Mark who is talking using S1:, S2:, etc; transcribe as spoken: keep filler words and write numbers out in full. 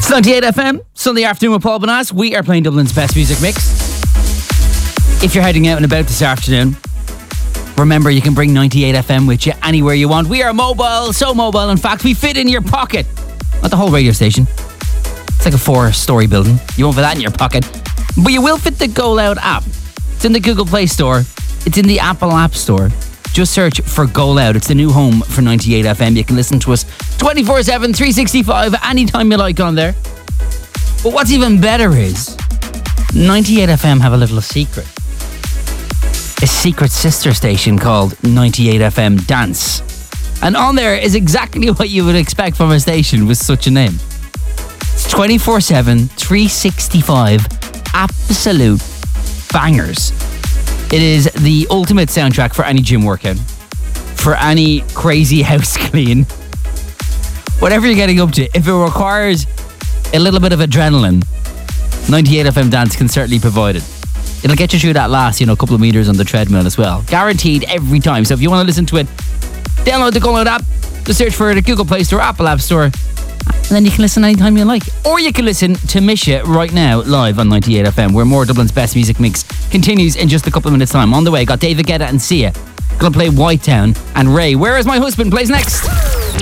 S1: It's ninety-eight F M, Sunday afternoon with Paul Bonas. We are playing Dublin's best music mix. If you're heading out and about this afternoon, remember you can bring ninety-eight F M with you anywhere you want. We are mobile, so mobile, in fact, we fit in your pocket. Not the whole radio station. It's like a four-storey building. You won't fit that in your pocket. But you will fit the Go Loud app. It's in the Google Play Store. It's in the Apple App Store. Just search for Go Loud. It's the new home for ninety-eight F M. You can listen to us twenty-four seven, three sixty-five, anytime you like on there. But what's even better is ninety-eight F M have a little secret. A secret sister station called ninety-eight F M Dance. And on there is exactly what you would expect from a station with such a name. It's twenty-four seven, three sixty-five, absolute bangers. It is the ultimate soundtrack for any gym workout, for any crazy house clean, whatever you're getting up to. If it requires a little bit of adrenaline, ninety-eight F M Dance can certainly provide it. It'll get you through that last, you know, couple of meters on the treadmill as well. Guaranteed every time. So if you want to listen to it, download the Go Loud app, just search for it at Google Play Store, Apple App Store, and then you can listen anytime you like. Or you can listen to Misha right now, live on ninety-eight F M, where more Dublin's best music mix continues in just a couple of minutes' time. On the way, got David Guetta and Sia. Gonna play White Town, and Ray, Where Is My Husband, plays next.